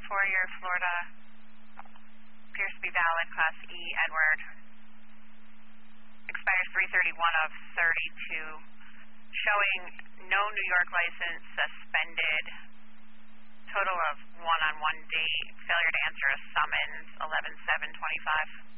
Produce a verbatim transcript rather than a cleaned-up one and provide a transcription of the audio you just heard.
for your Florida. Appears to be valid, Class E, Edward. Expires three thirty-one of thirty-two. Showing no New York license, suspended. Total of one on one date. Failure to answer a summons, eleven seven twenty-five.